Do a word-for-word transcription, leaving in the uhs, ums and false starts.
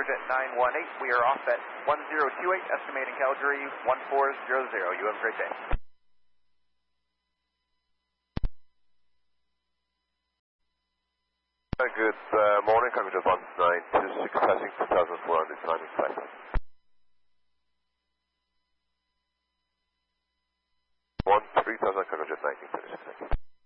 Cargojet nine one eight. We are off at one zero two eight, estimating Calgary one four zero zero. You have a great day. Good uh, morning, Cargojet one nine two six, passing two thousand four hundred, climbing flight. one three thousand, Cargojet nineteen thirty-six.